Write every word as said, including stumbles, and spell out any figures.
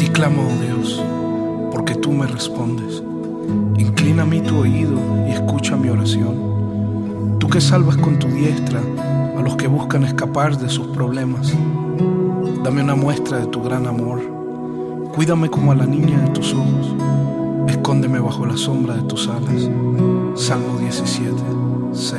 ti clamo, oh Dios, porque tú me respondes. Inclina a mí tu oído y escucha mi oración. Tú que salvas con tu diestra a los que buscan escapar de sus problemas. Dame una muestra de tu gran amor. Cuídame como a la niña de tus ojos. Escóndeme bajo la sombra de tus alas. Salmo diecisiete, seis.